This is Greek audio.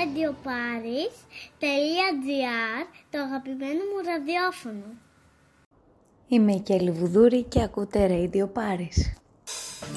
radioparis.gr, το αγαπημένο μου ραδιόφωνο. Είμαι η Κέλλη Βουδούρη και ακούτε Radio Paris.